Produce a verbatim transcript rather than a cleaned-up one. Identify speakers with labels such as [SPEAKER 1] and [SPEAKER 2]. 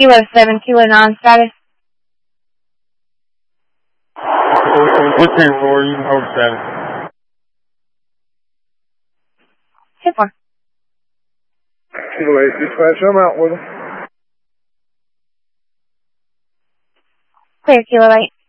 [SPEAKER 1] Kilo seven, Kilo nine status.
[SPEAKER 2] What's your four? You can hold status.
[SPEAKER 1] ten four.
[SPEAKER 3] Kilo eight, dispatch, I'm out with them.
[SPEAKER 1] Clear, Kilo eight.